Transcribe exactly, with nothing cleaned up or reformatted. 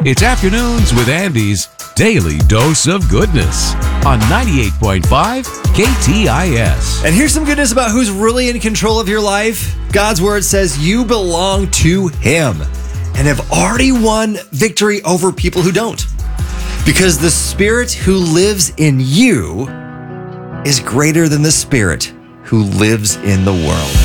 It's Afternoons with Andy's Daily Dose of Goodness on ninety-eight point five K T I S. And here's some goodness about who's really in control of your life. God's word says you belong to Him and have already won victory over people who don't. Because the Spirit who lives in you is greater than the spirit who lives in the world.